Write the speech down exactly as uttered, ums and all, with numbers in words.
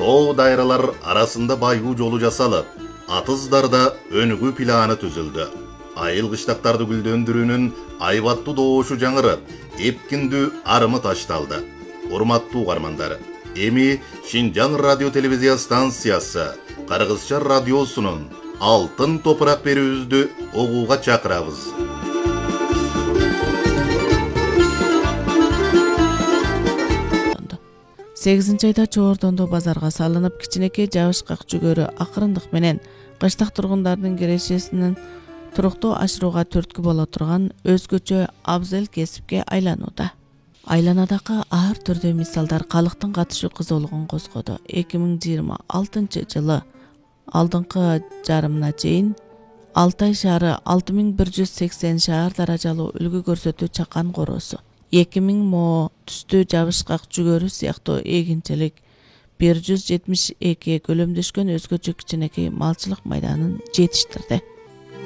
тоо дайралар арасында байгуу жолу жасалып, атыздарда өнүгүү планы түзүлдү. Айыл кыштактарды гүлдөндүрүүнүн айбаттуу добушу жаңырып, эпкиндүү арымы ташталды. Урматтуу угармандар, эми Шинжаң радио телевизия станциясы Кыргызча радиосунун Алтын топурак берүүбүздү угууга чакырабыз. сегизинчи айда Чоордондо базарга салынып, кичинекей жабышкак жүгөрү акырындык менен кыштак тургундардын кирешесинин туруктуу ашырууга түрткү боло турган өзгөчө абзел кесипке айланууда. Айланадагы ар түрдүү мисалдар калктын катышуу кызуулугун козгоду. эки миң жыйырма алтынчы жылы алдыңкы жарымына чейин Алтай шаары алты миң бир жүз сексен шаар даражалуу үлгү көрсөтүү чакан короосу, эки миң мо түстүү жабышкак жүгөрү сыяктуу эгинчилик, бир жүз жетимиш эки көлөмдөшкөн өзгөчө кичинекей малчылык майданын жетиштирди.